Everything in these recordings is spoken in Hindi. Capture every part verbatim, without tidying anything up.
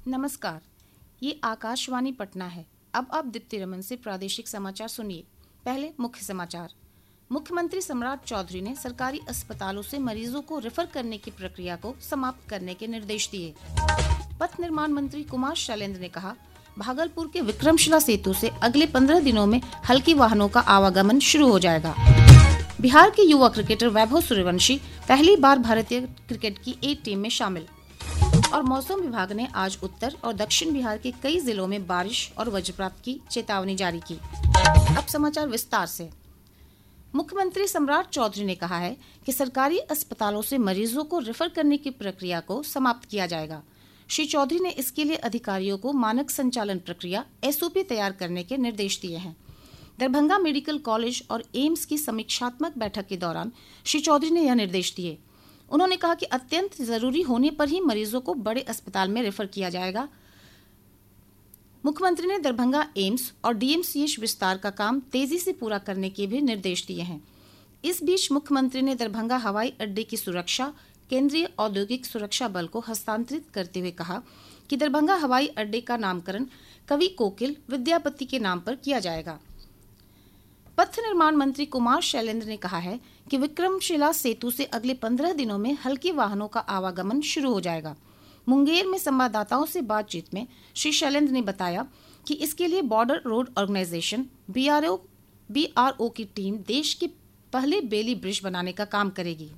नमस्कार, ये आकाशवाणी पटना है। अब आप दीप्ति रमन से प्रादेशिक समाचार सुनिए। पहले मुख्य समाचार। मुख्यमंत्री सम्राट चौधरी ने सरकारी अस्पतालों से मरीजों को रेफर करने की प्रक्रिया को समाप्त करने के निर्देश दिए। पथ निर्माण मंत्री कुमार शैलेंद्र ने कहा, भागलपुर के विक्रमशिला सेतु से अगले पंद्रह दिनों में हल्की वाहनों का आवागमन शुरू हो जाएगा। बिहार के युवा क्रिकेटर वैभव सूर्यवंशी पहली बार भारतीय क्रिकेट की ए टीम में शामिल। और मौसम विभाग ने आज उत्तर और दक्षिण बिहार के कई जिलों में बारिश और वज्रपात की चेतावनी जारी की। अब समाचार विस्तार से। मुख्यमंत्री सम्राट चौधरी ने कहा है कि सरकारी अस्पतालों से मरीजों को रेफर करने की प्रक्रिया को समाप्त किया जाएगा। श्री चौधरी ने इसके लिए अधिकारियों को मानक संचालन प्रक्रिया एस ओ पी तैयार करने के निर्देश दिए हैं। दरभंगा मेडिकल कॉलेज और एम्स की समीक्षात्मक बैठक के दौरान श्री चौधरी ने यह निर्देश दिए। उन्होंने कहा कि अत्यंत जरूरी होने पर ही मरीजों को बड़े अस्पताल में रेफर किया जाएगा। मुख्यमंत्री ने दरभंगा एम्स और डी एम सी एच विस्तार का काम तेजी से पूरा करने के भी निर्देश दिए हैं। इस बीच मुख्यमंत्री ने दरभंगा हवाई अड्डे की सुरक्षा केंद्रीय औद्योगिक सुरक्षा बल को हस्तांतरित करते हुए कहा कि दरभंगा हवाई अड्डे का नामकरण कवि कोकिल विद्यापति के नाम पर किया जाएगा। पथ निर्माण मंत्री कुमार शैलेंद्र ने कहा है कि विक्रमशिला सेतु से अगले पंद्रह दिनों में हल्के वाहनों का आवागमन शुरू हो जाएगा। मुंगेर में संवाददाताओं से बातचीत में श्री शैलेंद्र ने बताया कि इसके लिए border road organisation B R O B R O की टीम देश के पहले बेली ब्रिज बनाने का काम करेगी।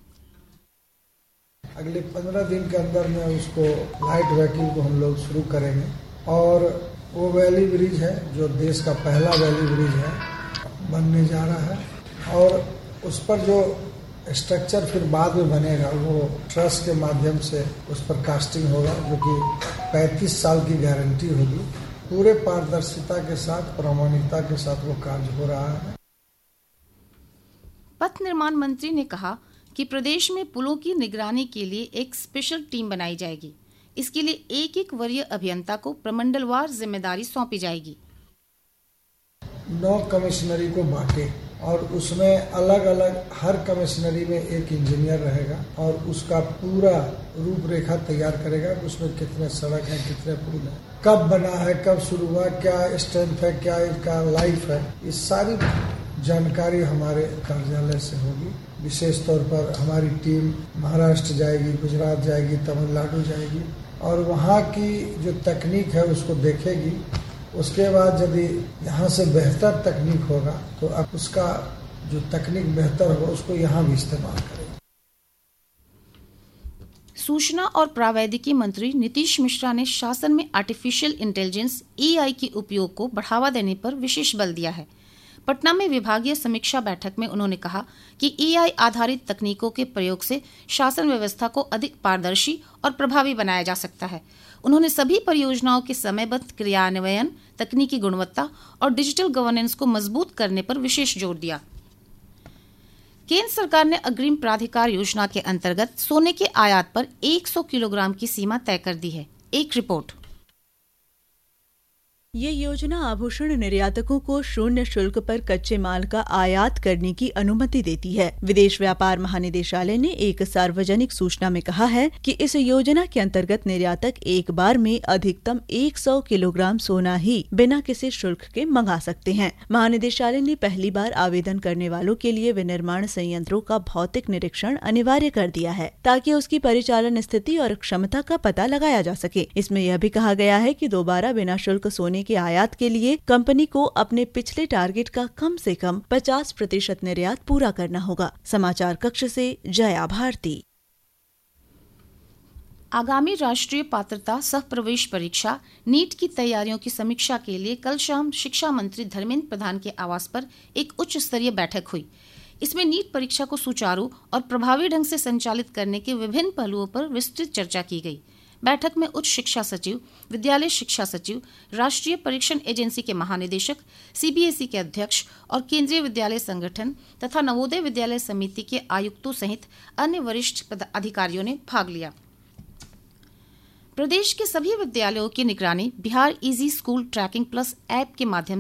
अगले पंद्रह दिन के अंदर में उसको लाइट व्हीकल को हम लोग शुरू करेंगे और वो वैली ब्रिज है जो देश का पहला वैली ब्रिज है बनने जा रहा है और उस पर जो स्ट्रक्चर फिर बाद में बनेगा वो ट्रस के माध्यम से उस पर कास्टिंग होगा जो कि पैंतीस साल की गारंटी होगी। पूरे पारदर्शिता के साथ प्रामाणिकता के साथ वो कार्य हो रहा है। पथ निर्माण मंत्री ने कहा कि प्रदेश में पुलों की निगरानी के लिए एक स्पेशल टीम बनाई जाएगी। इसके लिए एक एक वरीय अभियंता को प्रमंडलवार जिम्मेदारी सौंपी जाएगी। नौ कमिश्नरी को बांटे और उसमें अलग अलग हर कमिश्नरी में एक इंजीनियर रहेगा और उसका पूरा रूपरेखा तैयार करेगा। उसमें कितने सड़क हैं, कितने पुल हैं, कब बना है, कब शुरू हुआ, क्या स्ट्रेंथ है, क्या इसका लाइफ है, ये सारी जानकारी हमारे कार्यालय से होगी। विशेष तौर पर हमारी टीम महाराष्ट्र जाएगी, गुजरात जाएगी, तमिलनाडु जाएगी और वहाँ की जो तकनीक है उसको देखेगी। उसके बाद यदि यहाँ से बेहतर तकनीक होगा तो अब उसका जो तकनीक बेहतर होगा उसको यहाँ भी इस्तेमाल करेंगे। सूचना और प्रावैधिकी मंत्री नीतीश मिश्रा ने शासन में आर्टिफिशियल इंटेलिजेंस ए आई के उपयोग को बढ़ावा देने पर विशेष बल दिया है। पटना में विभागीय समीक्षा बैठक में उन्होंने कहा कि ए आई आधारित तकनीकों के प्रयोग से शासन व्यवस्था को अधिक पारदर्शी और प्रभावी बनाया जा सकता है। उन्होंने सभी परियोजनाओं के समयबद्ध क्रियान्वयन, तकनीकी गुणवत्ता और डिजिटल गवर्नेंस को मजबूत करने पर विशेष जोर दिया। केंद्र सरकार ने अग्रिम प्राधिकार योजना के अंतर्गत सोने के आयात पर सौ किलोग्राम की सीमा तय कर दी है। एक रिपोर्ट। ये योजना आभूषण निर्यातकों को शून्य शुल्क पर कच्चे माल का आयात करने की अनुमति देती है। विदेश व्यापार महानिदेशालय ने एक सार्वजनिक सूचना में कहा है कि इस योजना के अंतर्गत निर्यातक एक बार में अधिकतम सौ किलोग्राम सोना ही बिना किसी शुल्क के मंगा सकते हैं। महानिदेशालय ने पहली बार आवेदन करने वालों के लिए विनिर्माण संयंत्रों का भौतिक निरीक्षण अनिवार्य कर दिया है ताकि उसकी परिचालन स्थिति और क्षमता का पता लगाया जा सके। इसमें यह भी कहा गया है कि दोबारा बिना शुल्क सोने के आयात के लिए कंपनी को अपने पिछले टारगेट का कम से कम पचास प्रतिशत निर्यात पूरा करना होगा। समाचार कक्ष से जया भारती। आगामी राष्ट्रीय पात्रता सह प्रवेश परीक्षा नीट की तैयारियों की समीक्षा के लिए कल शाम शिक्षा मंत्री धर्मेंद्र प्रधान के आवास पर एक उच्च स्तरीय बैठक हुई। इसमें नीट परीक्षा को सुचारू और प्रभावी ढंग से संचालित करने के विभिन्न पहलुओं पर विस्तृत चर्चा की गई। बैठक में उच्च शिक्षा सचिव, विद्यालय शिक्षा सचिव, राष्ट्रीय परीक्षण एजेंसी के महानिदेशक, सी बी एस ई के अध्यक्ष और केंद्रीय विद्यालय संगठन तथा नवोदय विद्यालय समिति के आयुक्तों सहित अन्य वरिष्ठ अधिकारियों ने भाग लिया। प्रदेश के सभी विद्यालयों की निगरानी Bihar easy school trekking plus app के माध्यम